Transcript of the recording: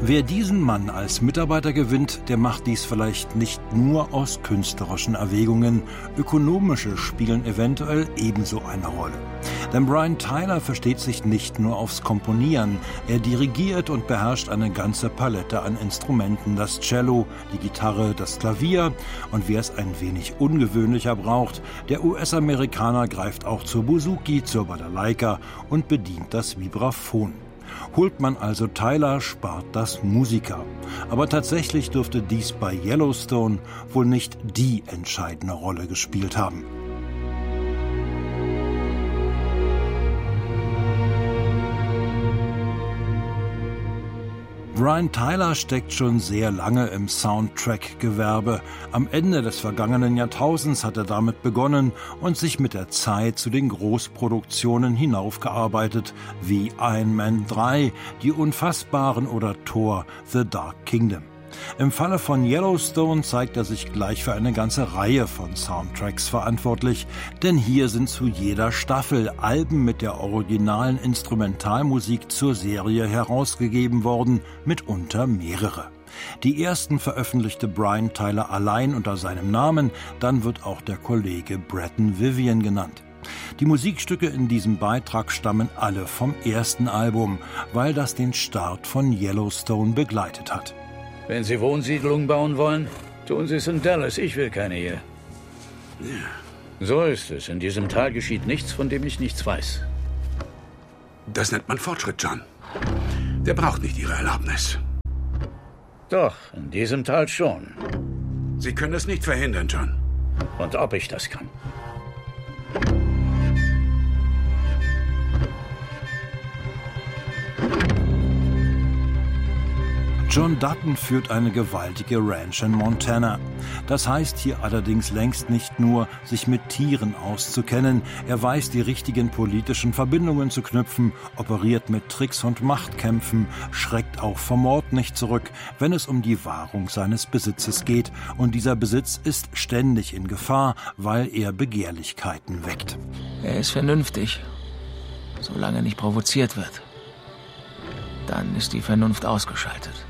Wer diesen Mann als Mitarbeiter gewinnt, der macht dies vielleicht nicht nur aus künstlerischen Erwägungen. Ökonomische spielen eventuell ebenso eine Rolle. Denn Brian Tyler versteht sich nicht nur aufs Komponieren. Er dirigiert und beherrscht eine ganze Palette an Instrumenten. Das Cello, die Gitarre, das Klavier. Und wer es ein wenig ungewöhnlicher braucht, der US-Amerikaner greift auch zur Bouzouki, zur Balalaika und bedient das Vibraphon. Holt man also Tyler, spart das Musiker. Aber tatsächlich dürfte dies bei Yellowstone wohl nicht die entscheidende Rolle gespielt haben. Brian Tyler steckt schon sehr lange im Soundtrack-Gewerbe. Am Ende des vergangenen Jahrtausends hat er damit begonnen und sich mit der Zeit zu den Großproduktionen hinaufgearbeitet, wie Iron Man 3, Die Unfassbaren oder Thor: The Dark Kingdom. Im Falle von Yellowstone zeigt er sich gleich für eine ganze Reihe von Soundtracks verantwortlich, denn hier sind zu jeder Staffel Alben mit der originalen Instrumentalmusik zur Serie herausgegeben worden, mitunter mehrere. Die ersten veröffentlichte Brian Tyler allein unter seinem Namen, dann wird auch der Kollege Bretton Vivian genannt. Die Musikstücke in diesem Beitrag stammen alle vom ersten Album, weil das den Start von Yellowstone begleitet hat. Wenn Sie Wohnsiedlungen bauen wollen, tun Sie es in Dallas. Ich will keine hier. So ist es. In diesem Tal geschieht nichts, von dem ich nichts weiß. Das nennt man Fortschritt, John. Der braucht nicht Ihre Erlaubnis. Doch, in diesem Tal schon. Sie können es nicht verhindern, John. Und ob ich das kann. John Dutton führt eine gewaltige Ranch in Montana. Das heißt hier allerdings längst nicht nur, sich mit Tieren auszukennen. Er weiß, die richtigen politischen Verbindungen zu knüpfen, operiert mit Tricks und Machtkämpfen, schreckt auch vor Mord nicht zurück, wenn es um die Wahrung seines Besitzes geht. Und dieser Besitz ist ständig in Gefahr, weil er Begehrlichkeiten weckt. Er ist vernünftig, solange nicht provoziert wird. Dann ist die Vernunft ausgeschaltet.